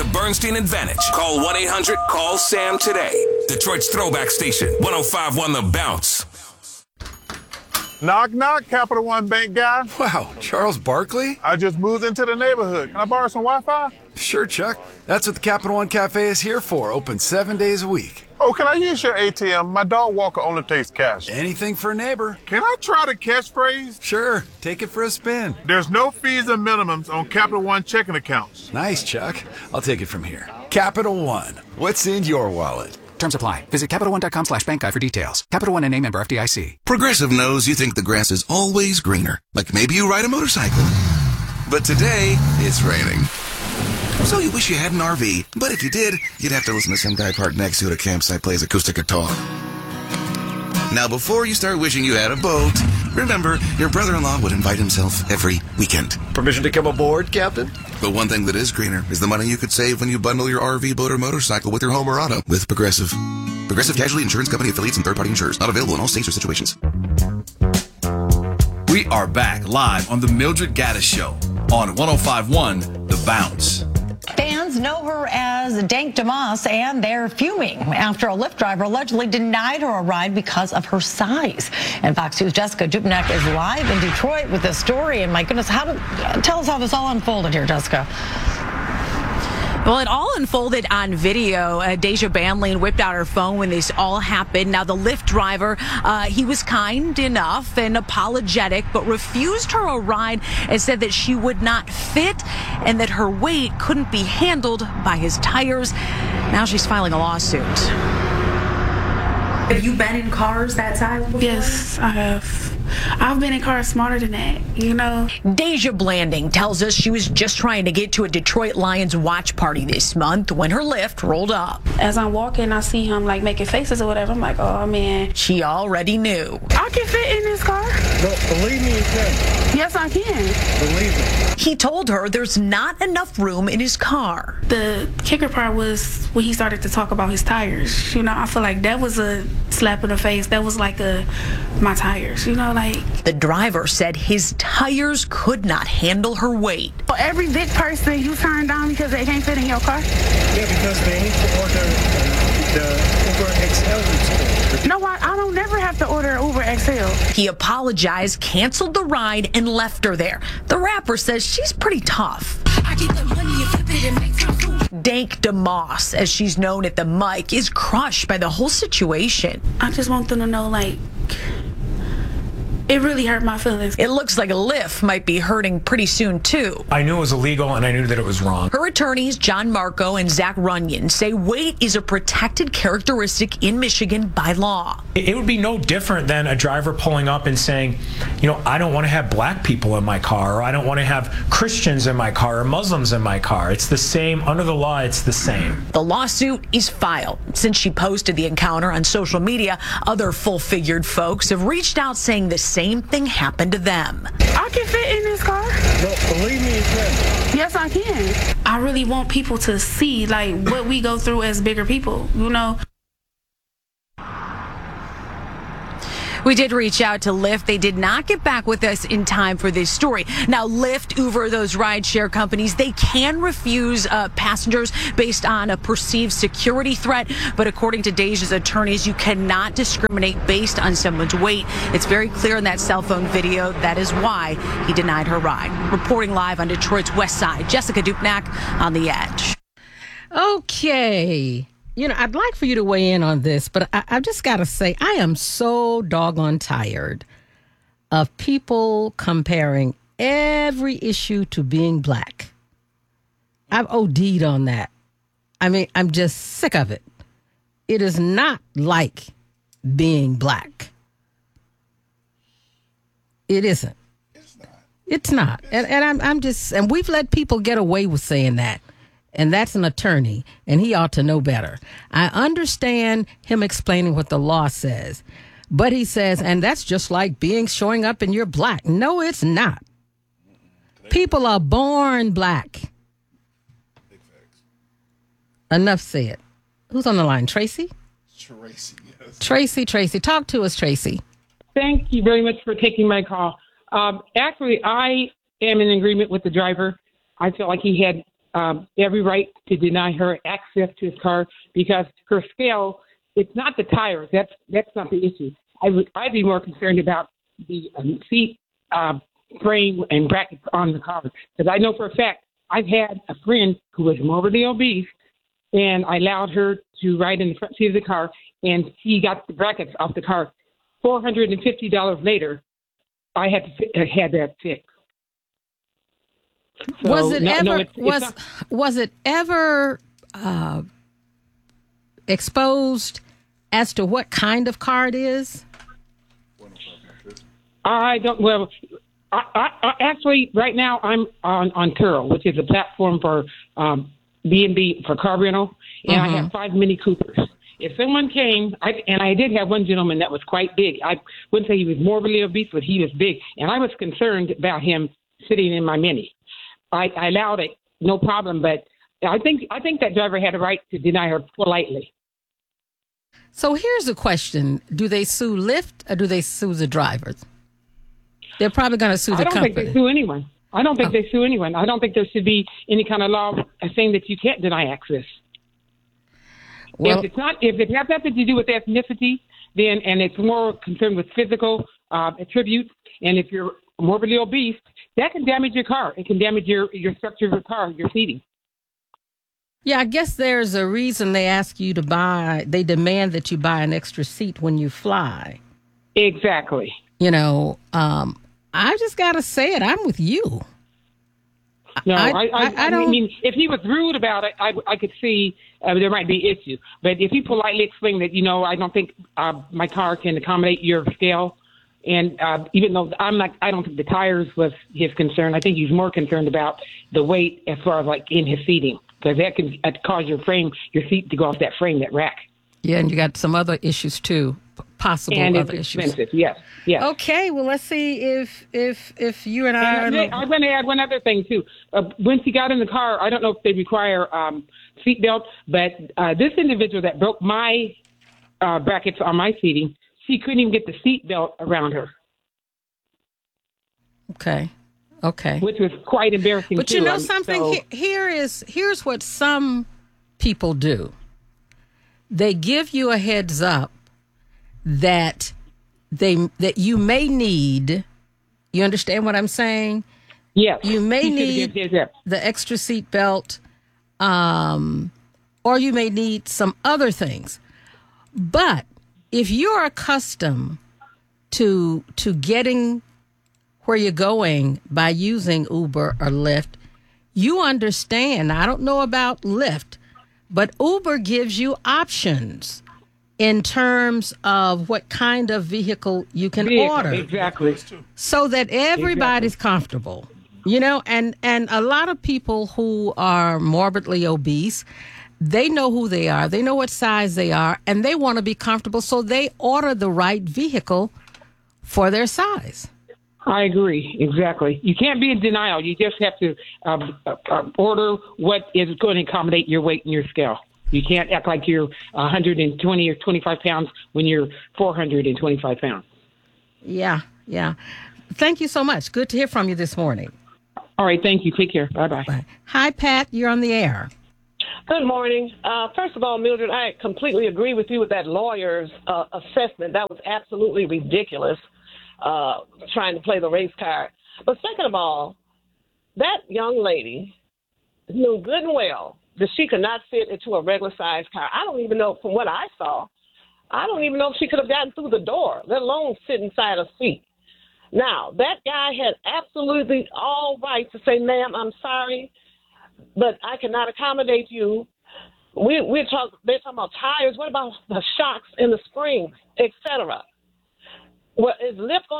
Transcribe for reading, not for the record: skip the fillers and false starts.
the Bernstein Advantage. Call 1-800-CALL-SAM today. Detroit's throwback station, 105.1 The Bounce. Knock, knock, Capital One Bank guy. Wow, Charles Barkley? I just moved into the neighborhood. Can I borrow some Wi-Fi? Sure, Chuck. That's what the Capital One Cafe is here for. Open 7 days a week. Oh, can I use your ATM? My dog walker only takes cash. Anything for a neighbor. Can I try the catchphrase? Sure, take it for a spin. There's no fees and minimums on Capital One checking accounts. Nice, Chuck. I'll take it from here. Capital One. What's in your wallet? Terms apply. Visit CapitalOne.com/bankguide for details. Capital One and a member FDIC. Progressive knows you think the grass is always greener. Like maybe you ride a motorcycle. But today, it's raining. So you wish you had an RV. But if you did, you'd have to listen to some guy parked next to you at a campsite plays acoustic guitar. Now, before you start wishing you had a boat, remember, your brother-in-law would invite himself every weekend. Permission to come aboard, Captain? But one thing that is greener is the money you could save when you bundle your RV, boat, or motorcycle with your home or auto with Progressive. Progressive Casualty Insurance Company affiliates and third-party insurers. Not available in all states or situations. We are back live on the Mildred Gaddis Show on 105.1 The Bounce. Fans know her as Dank DeMoss, and they're fuming after a Lyft driver allegedly denied her a ride because of her size. And Fox News' Jessica Dupnack is live in Detroit with this story. And my goodness, tell us how this all unfolded here, Jessica. Well, it all unfolded on video. Deja Banlane whipped out her phone when this all happened. Now, the Lyft driver, he was kind enough and apologetic, but refused her a ride and said that she would not fit and that her weight couldn't be handled by his tires. Now she's filing a lawsuit. Have you been in cars that size before? Yes, I have. I've been in cars smarter than that, you know. Deja Blanding tells us she was just trying to get to a Detroit Lions watch party this month when her Lyft rolled up. As I'm walking, I see him like making faces or whatever. I'm like, oh man. She already knew. I can fit in this car. No, believe me, you can. Yes, I can. Believe me. He told her there's not enough room in his car. The kicker part was when he started to talk about his tires. You know, I feel like that was a slap in the face. That was like my tires, you know, like. The driver said his tires could not handle her weight. Every big person you turn down because they can't fit in your car? Yeah, because they need to order the Uber XL. No, I don't never have to order Uber XL. He apologized, canceled the ride, and left her there. The rapper says she's pretty tough. I keep the money and flip it and make time food. Dank DeMoss, as she's known at the mic, is crushed by the whole situation. I just want them to know, like, it really hurt my feelings. It looks like a Lyft might be hurting pretty soon, too. I knew it was illegal, and I knew that it was wrong. Her attorneys, John Marco and Zach Runyon, say weight is a protected characteristic in Michigan by law. It would be no different than a driver pulling up and saying, you know, I don't want to have black people in my car, or I don't want to have Christians in my car, or Muslims in my car. It's the same. Under the law, it's the same. The lawsuit is filed. Since she posted the encounter on social media, other full-figured folks have reached out saying the same thing happened to them. I can fit in this car. No, believe me, you can. Yes, I can. I really want people to see, like, what we go through as bigger people, you know. We did reach out to Lyft. They did not get back with us in time for this story. Now, Lyft, Uber, those rideshare companies, they can refuse passengers based on a perceived security threat. But according to Deja's attorneys, you cannot discriminate based on someone's weight. It's very clear in that cell phone video. That is why he denied her ride. Reporting live on Detroit's West Side, Jessica Dupnack on The Edge. Okay. You know, I'd like for you to weigh in on this, but I've just got to say, I am so doggone tired of people comparing every issue to being black. I've OD'd on that. I mean, I'm just sick of it. It is not like being black. It isn't. It's not. And I'm just, and we've let people get away with saying that. And that's an attorney, and he ought to know better. I understand him explaining what the law says, but he says, and that's just like showing up and you're black. No, it's not. People are born black. Enough said. Who's on the line? Tracy? Tracy, yes. Tracy. Talk to us, Tracy. Thank you very much for taking my call. Actually, I am in agreement with the driver. I feel like he had every right to deny her access to his car because her scale, it's not the tires. That's not the issue. I'd be more concerned about the seat frame and brackets on the car because I know for a fact I've had a friend who was morbidly obese, and I allowed her to ride in the front seat of the car, and she got the brackets off the car. $450 later, I had that fixed. So, was it ever exposed as to what kind of car it is? I don't. Well, I actually right now I'm on Turo, which is a platform for B&B for car rental, and I have 5 Mini Coopers. If someone came, I did have one gentleman that was quite big. I wouldn't say he was morbidly obese, but he was big, and I was concerned about him sitting in my Mini. I allowed it, no problem, but I think that driver had a right to deny her politely. So here's a question: do they sue Lyft or do they sue the drivers? They're probably going to sue the company. I don't think they sue anyone. I don't think they sue anyone. I don't think there should be any kind of law saying that you can't deny access. Well, if it has nothing to do with ethnicity, then and it's more concerned with physical attributes, and if you're morbidly obese, that can damage your car. It can damage your structure of your car, your seating. Yeah, I guess there's a reason they ask you to buy. They demand that you buy an extra seat when you fly. Exactly. You know, I just got to say it. I'm with you. No, I don't. I mean, if he was rude about it, I could see there might be issue. But if he politely explained that, I don't think my car can accommodate your scale, and even though I don't think the tires was his concern. I think he's more concerned about the weight as far as like in his seating, because that can cause your seat to go off that frame, that rack. Yeah, and you got some other issues too. Possible and other it's issues. Expensive. Yes. Okay, well, let's see if you and I. I'm going to add one other thing too. Once he got in the car, I don't know if they require seatbelt, but this individual that broke my brackets on my seating, she couldn't even get the seatbelt around her. Okay. Which was quite embarrassing. But too. you know something? Here's what some people do. They give you a heads up that you may need. You understand what I'm saying? Yes. You may need the extra seat belt, or you may need some other things. But if you're accustomed to getting where you're going by using Uber or Lyft, you understand. I don't know about Lyft, but Uber gives you options in terms of what kind of vehicle you can order. Exactly. So that everybody's comfortable. And a lot of people who are morbidly obese, they know who they are, they know what size they are, and they want to be comfortable, so they order the right vehicle for their size. I agree. Exactly. You can't be in denial. You just have to order what is going to accommodate your weight and your scale. You can't act like you're 120 or 25 pounds when you're 425 pounds. Yeah. Thank you so much. Good to hear from you this morning. All right. Thank you. Take care. Bye-bye. Bye. Hi, Pat. You're on the air. Good morning. First of all, Mildred, I completely agree with you with that lawyer's assessment. That was absolutely ridiculous, trying to play the race card. But second of all, that young lady knew good and well that she could not fit into a regular-sized car. I don't even know, from what I saw, I don't even know if she could have gotten through the door, let alone sit inside a seat. Now, that guy had absolutely all right to say, ma'am, I'm sorry, but I cannot accommodate you. They're talking about tires. What about the shocks in the springs, et cetera? Well, is Lyft going